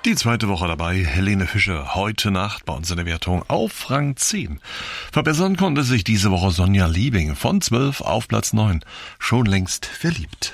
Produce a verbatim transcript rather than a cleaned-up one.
Die zweite Woche dabei, Helene Fischer, heute Nacht bei uns in der Wertung auf Rang zehn. Verbessern konnte sich diese Woche Sonja Liebing von zwölf auf Platz neun. Schon längst verliebt.